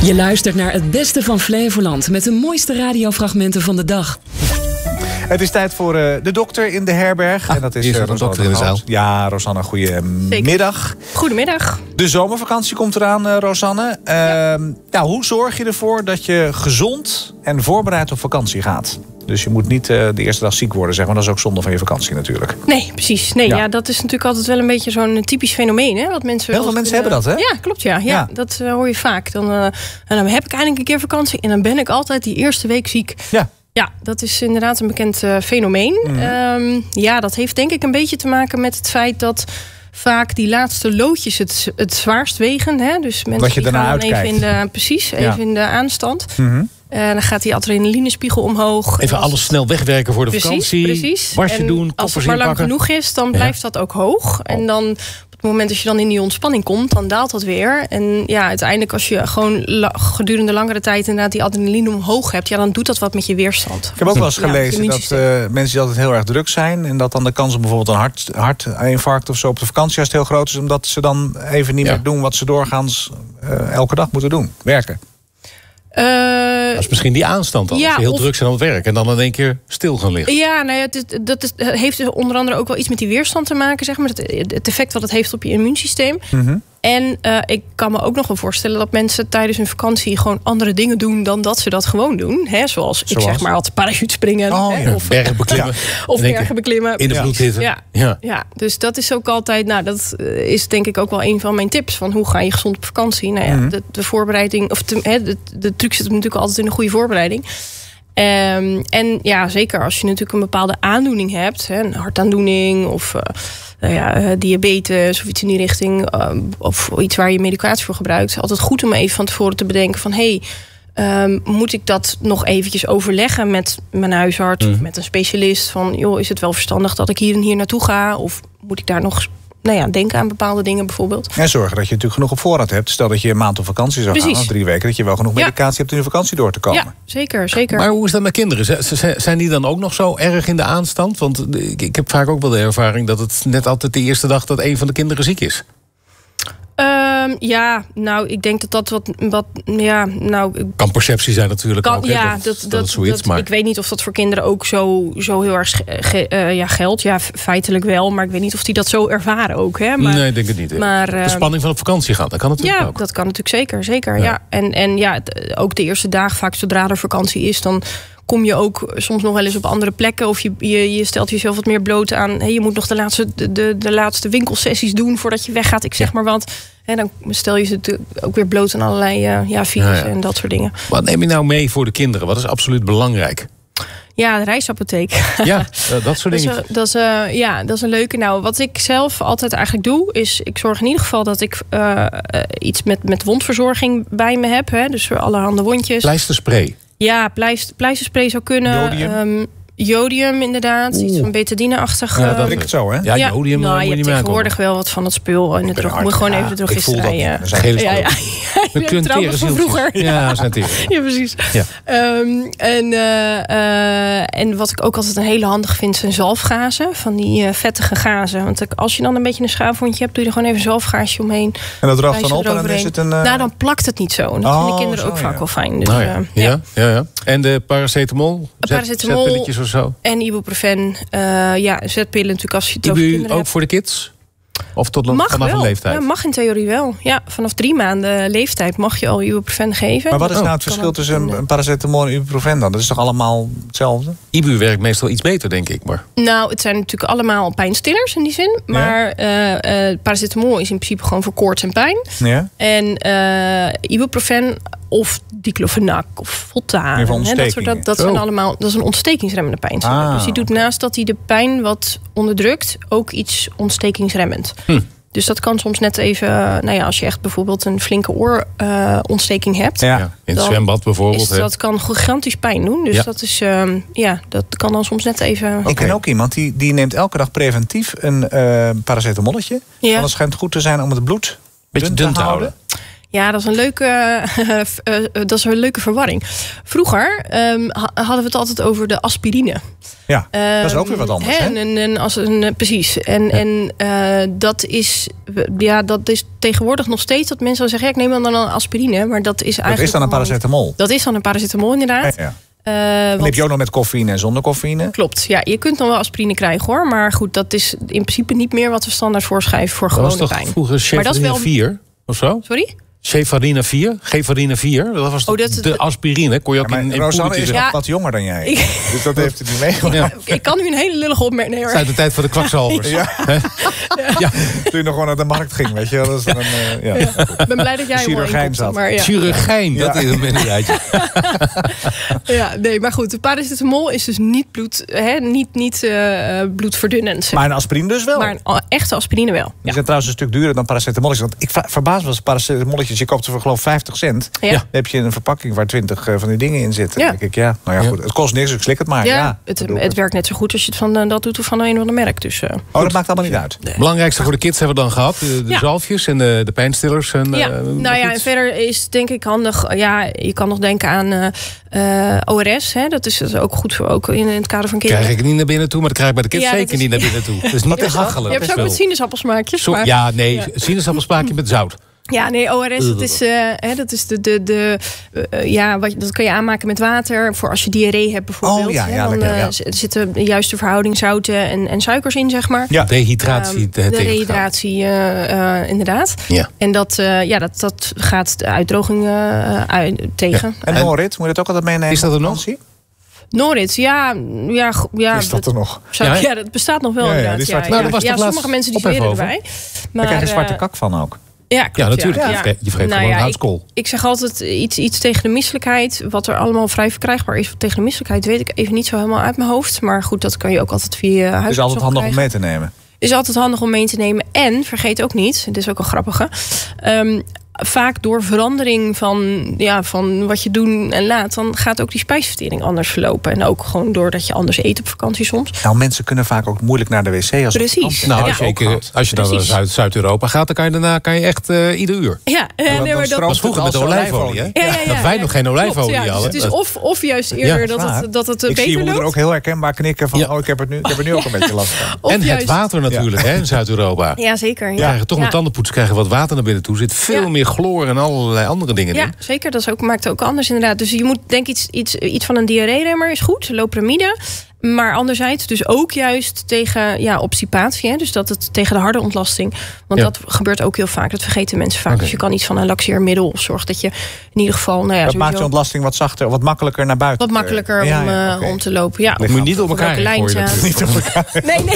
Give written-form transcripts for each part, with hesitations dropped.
Je luistert naar het beste van Flevoland met de mooiste radiofragmenten van de dag. Het is tijd voor de dokter in de herberg. En dat is de dokter in de zaal. Ja, Rosanne, goedemiddag. Goedemiddag. De zomervakantie komt eraan, Rosanne. Nou, hoe zorg je ervoor dat je gezond en voorbereid op vakantie gaat? Dus je moet niet de eerste dag ziek worden, zeg maar. Dat is ook zonde van je vakantie natuurlijk. Nee, precies. Nee, ja, dat is natuurlijk altijd wel een beetje zo'n typisch fenomeen. Hè? Dat mensen heel veel mensen hebben dat, hè? Ja, klopt, ja. Dat hoor je vaak. Dan heb ik eindelijk een keer vakantie en dan ben ik altijd die eerste week ziek. Ja, dat is inderdaad een bekend fenomeen. Ja, dat heeft denk ik een beetje te maken met het feit dat vaak die laatste loodjes het zwaarst wegen. Hè? Dus mensen wat je daarna uitkijkt. Even in de aanstand. Dan gaat die adrenalinespiegel omhoog. Even alles snel wegwerken voor de vakantie. Precies. Wasje doen, als het maar lang genoeg is, dan blijft dat ook hoog. En dan op het moment dat je dan in die ontspanning komt, dan daalt dat weer. En ja, uiteindelijk als je gewoon gedurende langere tijd inderdaad die adrenaline omhoog hebt, ja, dan doet dat wat met je weerstand. Ik heb ook wel eens gelezen dat mensen die altijd heel erg druk zijn en dat dan de kans op bijvoorbeeld een hartinfarct of zo op de vakantie juist heel groot is, omdat ze dan even niet meer doen wat ze doorgaans elke dag moeten doen. Werken. Dat is misschien die aanstand al. Als je heel druk zijn aan het werk en dan in één keer stil gaan liggen. Ja, nou ja, dat heeft dus onder andere ook wel iets met die weerstand te maken, zeg maar. Het effect wat het heeft op je immuunsysteem. En ik kan me ook nog wel voorstellen dat mensen tijdens hun vakantie gewoon andere dingen doen dan dat ze dat gewoon doen. Hè? Zoals ik zeg maar altijd parachutespringen. Of bergen beklimmen. Of bergen beklimmen. In de bloed zitten. Ja, dus dat is ook altijd, nou, dat is denk ik ook wel een van mijn tips. Van hoe ga je gezond op vakantie? Nou ja, de voorbereiding, of de truc zit natuurlijk altijd in een goede voorbereiding. En ja, zeker als je natuurlijk een bepaalde aandoening hebt, een hartaandoening of diabetes of iets in die richting, of iets waar je medicatie voor gebruikt, is altijd goed om even van tevoren te bedenken van moet ik dat nog eventjes overleggen met mijn huisarts of met een specialist van, joh, is het wel verstandig dat ik hier en hier naartoe ga, of moet ik daar nog denken aan bepaalde dingen bijvoorbeeld. En zorgen dat je natuurlijk genoeg op voorraad hebt. Stel dat je een maand op vakantie zou gaan, of 3 weken, dat je wel genoeg medicatie hebt om je vakantie door te komen. Ja, zeker. Maar hoe is dat met kinderen? Zijn die dan ook nog zo erg in de aanstand? Want ik heb vaak ook wel de ervaring dat het net altijd de eerste dag dat een van de kinderen ziek is. Ik denk dat wat kan perceptie zijn natuurlijk ook. Dat zoiets, maar ik weet niet of dat voor kinderen ook zo heel erg geldt. Ja, feitelijk wel, maar ik weet niet of die dat zo ervaren ook. Hè? Maar, nee, ik denk het niet. Maar de spanning van op vakantie gaan, dat kan natuurlijk ook. Ja, dat kan natuurlijk zeker. Ja. En ook de eerste dagen, vaak zodra er vakantie is, dan kom je ook soms nog wel eens op andere plekken. Of je stelt jezelf wat meer bloot aan. Je moet nog de laatste winkelsessies doen voordat je weggaat. Ik zeg maar wat. En dan stel je ze ook weer bloot aan allerlei virussen en dat soort dingen. Wat neem je nou mee voor de kinderen? Wat is absoluut belangrijk? Ja, de reisapotheek. Ja, dat soort dingen. Dat is een leuke. Nou, wat ik zelf altijd eigenlijk doe, is ik zorg in ieder geval dat ik iets met wondverzorging bij me heb. Hè? Dus voor allerhande wondjes. Pleisterspray. Ja, pleisterspray zou kunnen. Jodium inderdaad. Iets van betadine-achtig. Ja, dat ligt zo, hè? Ja, jodium. Je hebt tegenwoordig wel wat van het spul. En het moet gewoon even de drogist rijden. We kunnen trouwens van vroeger. Ja, zijn teren. Ja, precies. Ja. En wat ik ook altijd een hele handig vind, zijn zalfgazen. Van die vettige gazen. Want als je dan een beetje een schaafwondje hebt, doe je er gewoon even een zalfgaasje omheen. En dat draagt dan op en dan is het een... Nou, dan plakt het niet zo. En dat vinden kinderen ook vaak wel fijn. Dus, ja. En de paracetamol? Zetpilletjes of zo? En ibuprofen. Zetpillen natuurlijk als je het over kinderen hebt. Ook voor de kids? Of vanaf een leeftijd? Ja, mag in theorie wel. Ja, vanaf 3 maanden leeftijd mag je al ibuprofen geven. Maar wat is nou het verschil tussen een paracetamol en ibuprofen dan? Dat is toch allemaal hetzelfde? Ibu werkt meestal iets beter, denk ik. Maar. Nou, het zijn natuurlijk allemaal pijnstillers in die zin. Maar paracetamol is in principe gewoon voor koorts en pijn. Ja. En ibuprofen of diclofenac of Voltaren. Dat zijn allemaal, dat is een ontstekingsremmende pijnstiller. Dus die doet naast dat hij de pijn wat onderdrukt, ook iets ontstekingsremmend. Dus dat kan soms net even, als je echt bijvoorbeeld een flinke oorontsteking hebt. Ja, in het zwembad bijvoorbeeld. Dat kan gigantisch pijn doen. Dus dat is, dat kan dan soms net even. Ik ken ook iemand die neemt elke dag preventief een paracetamolletje. Want het schijnt goed te zijn om het bloed dun te houden. Ja, dat is een leuke verwarring. Vroeger hadden we het altijd over de aspirine. Ja, dat is ook weer wat anders. Precies. En dat is tegenwoordig nog steeds dat mensen dan zeggen... ik neem dan een aspirine, maar dat is eigenlijk... Dat is dan een paracetamol? Dat is dan een paracetamol, inderdaad. Ja. Dan heb je ook nog met cafeïne en zonder cafeïne? Klopt, ja. Je kunt dan wel aspirine krijgen, hoor. Maar goed, dat is in principe niet meer wat we standaard voorschrijven voor gewone pijn. Dat was toch vroeger Cefarina 4 of zo? Sorry? Cefarina 4, Gefarina 4, dat was de aspirine. Kon je ook in Rosanne is nog wat jonger dan jij. Dus dat heeft hij niet meegemaakt. Ik kan nu een hele lullige opmerking. Het is uit de tijd van de kwakzalvers. Ja. Toen je nog gewoon naar de markt ging, weet je. Dat is Ik ben blij dat jij chirurgijn zat. Chirurgijn, dat is een inderdaad. Ja, nee, maar goed. De paracetamol is dus niet bloedverdunnend. Maar een aspirine dus wel? Maar een echte aspirine wel. Die zijn trouwens een stuk duurder dan paracetamol. Want ik verbaas me als paracetamolletjes. Je koopt ze voor geloof 50 cent. Ja. Dan heb je een verpakking waar 20 van die dingen in zitten. Ja. Dan denk ik, goed. Het kost niks, ik slik het maar. Het werkt net zo goed als je het van dat doet of van een of ander merk. Dus, dat maakt allemaal niet uit. Het belangrijkste voor de kids hebben we dan gehad. De zalfjes en de pijnstillers. En verder is denk ik handig. Ja, je kan nog denken aan ORS. Hè? Dat is ook goed voor ook in het kader van kinderen. Krijg ik niet naar binnen toe, maar dat krijg ik bij de kids zeker niet naar binnen toe. Dat is niet te hachelen. Je hebt ze ook met sinaasappelsmaakjes. Sinaasappelsmaakje met zout. Ja, nee, ORS, dat is dat kan je aanmaken met water voor als je diarree hebt bijvoorbeeld. Er zitten de juiste verhouding zouten en suikers in, zeg maar. Ja, dehydratie. Dehydratie, inderdaad. Ja. En dat gaat de uitdroging tegen. En Norit, moet je dat ook altijd meenemen? Is dat er nog? Norit, ja. Is dat er nog? Ja, dat bestaat nog wel inderdaad. Sommige mensen die zweren erbij. Daar krijg je zwarte kak van ook. Ja, natuurlijk. Ja. Je vergeet gewoon houtskool. Ik zeg altijd iets tegen de misselijkheid. Wat er allemaal vrij verkrijgbaar is tegen de misselijkheid... weet ik even niet zo helemaal uit mijn hoofd. Maar goed, dat kan je ook altijd via huisarts. Is altijd handig om mee te nemen. Is altijd handig om mee te nemen. En, vergeet ook niet, dit is ook een grappige... vaak door verandering van wat je doet en laat... dan gaat ook die spijsvertering anders verlopen. En ook gewoon doordat je anders eet op vakantie soms. Nou, mensen kunnen vaak ook moeilijk naar de wc. Precies. Als je dan naar Zuid-Europa gaat... dan kan je echt ieder uur. Ja, maar dat was vroeger met de olijfolie. Dat wij nog geen olijfolie hadden. Dus of juist eerder dat het beter loopt. Ik zie je moeder ook heel herkenbaar knikken van... ik heb er nu ook een beetje last van. En het water natuurlijk in Zuid-Europa. Ja, zeker. We krijgen toch met tandenpoets wat water naar binnen toe. Zit veel meer chloor en allerlei andere dingen in. Ja, zeker. Dat maakt het ook anders inderdaad. Dus je moet denk ik iets van een diarree-remmer is goed. Loperamide. Maar anderzijds dus ook juist tegen obstipatie. Hè? Dus dat het tegen de harde ontlasting. Want dat gebeurt ook heel vaak. Dat vergeten mensen vaak. Dus je kan iets van een laxeermiddel of zorg dat je in ieder geval... dat maakt de ontlasting wat zachter, wat makkelijker naar buiten. Wat makkelijker om te lopen. Ja. Dat moet je niet op elkaar gooien. Niet op elkaar. Nee.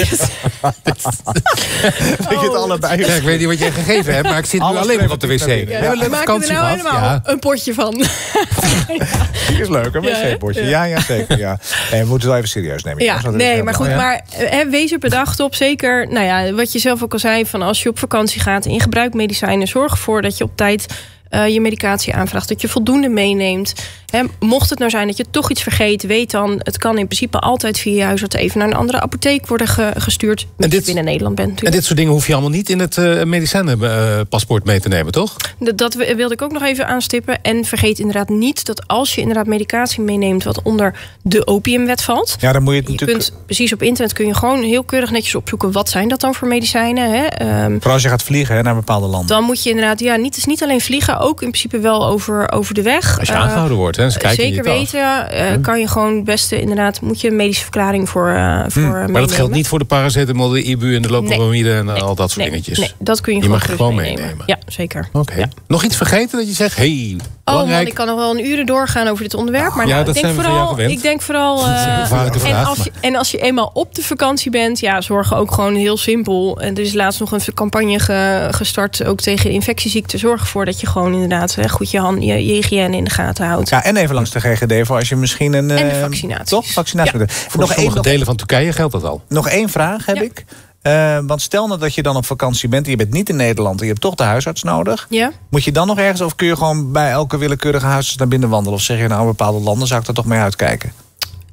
Ik het allebei. Ik weet niet wat jij gegeven hebt, maar ik zit nu alleen maar op de wc. We maken er nou helemaal een potje van. Is leuk, een wc-potje. Ja, zeker. Ja. We moeten het wel even serieus nemen. Maar goed, maar wees er bedacht op. Zeker, wat je zelf ook al zei, van als je op vakantie gaat en je gebruikt medicijnen, zorg ervoor dat je op tijd je medicatie aanvraagt, dat je voldoende meeneemt. Mocht het nou zijn dat je toch iets vergeet, weet dan, het kan in principe altijd via je huisarts even naar een andere apotheek worden gestuurd. Als je binnen Nederland bent natuurlijk. En dit soort dingen hoef je allemaal niet in het medicijnenpaspoort mee te nemen, toch? Dat wilde ik ook nog even aanstippen. En vergeet inderdaad niet dat als je inderdaad medicatie meeneemt wat onder de opiumwet valt. Ja, dan moet je het natuurlijk... kunt precies op internet kun je gewoon heel keurig netjes opzoeken wat zijn dat dan voor medicijnen. Vooral als je gaat vliegen naar bepaalde landen. Dan moet je inderdaad, het is niet alleen vliegen, ook in principe wel over de weg. Als je aangehouden wordt, hè? Zeker weten, kan je gewoon het beste inderdaad, moet je een medische verklaring voor meenemen. Maar dat geldt niet voor de paracetamol, de ibu en de loperamide en al dat soort dingetjes. Nee, dat kun je gewoon meenemen. Ja, zeker. Okay. Ja. Nog iets vergeten dat je zegt, belangrijk. Ik kan nog wel een uren doorgaan over dit onderwerp. Maar ik denk vooral als je eenmaal op de vakantie bent, zorg ook gewoon heel simpel. En er is laatst nog een campagne gestart, ook tegen infectieziekten. Zorg ervoor dat je gewoon inderdaad goed je hygiëne in de gaten houdt. Ja, en even langs de GGD voor als je misschien een... En de vaccinatie. Toch? Vaccinatie. Ja. Voor sommige delen van Turkije geldt dat al. Nog één vraag heb ik. Want stel nou dat je dan op vakantie bent en je bent niet in Nederland en je hebt toch de huisarts nodig. Ja. Moet je dan nog ergens of kun je gewoon bij elke willekeurige huisarts naar binnen wandelen? Of zeg je nou in bepaalde landen zou ik er toch mee uitkijken?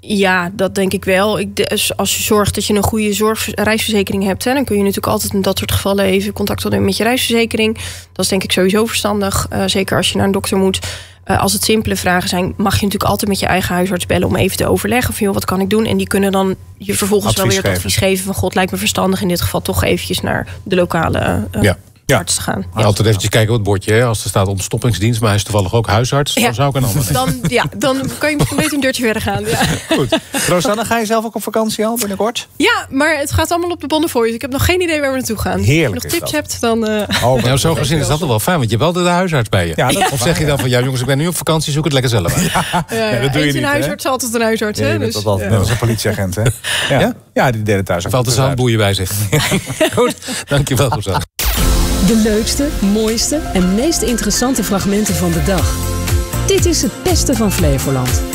Ja, dat denk ik wel. Als je zorgt dat je een goede reisverzekering hebt, dan kun je natuurlijk altijd in dat soort gevallen even contact opnemen met je reisverzekering. Dat is denk ik sowieso verstandig. Zeker als je naar een dokter moet. Als het simpele vragen zijn, mag je natuurlijk altijd met je eigen huisarts bellen om even te overleggen van, wat kan ik doen? En die kunnen dan je vervolgens wel weer het advies geven van, lijkt me verstandig in dit geval toch eventjes naar de lokale arts te gaan. Ja. Altijd eventjes kijken op het bordje. Hè. Als er staat ontstoppingsdienst, maar hij is toevallig ook huisarts, dan zou ik een ander nemen. Dan kan je misschien beter een deurtje verder gaan. Ja. Goed. Rosanne, ga je zelf ook op vakantie al binnenkort? Ja, maar het gaat allemaal op de Bonnefoy. Dus ik heb nog geen idee waar we naartoe gaan. Heerlijk. Als je nog tips hebt, dan... Zo gezien is dat toch wel fijn, want je hebt wel de huisarts bij je. Ja, of zeg je dan van, jongens, ik ben nu op vakantie, zoek het lekker zelf uit. Dat doe je niet, een huisarts, altijd een huisarts. Ja, dus, dat altijd, net als een politieagent, hè? Ja, die deden thuis ook. Valt de zandboeien bij zich. Goed, dankjewel, Rosanne. De leukste, mooiste en meest interessante fragmenten van de dag. Dit is het beste van Flevoland.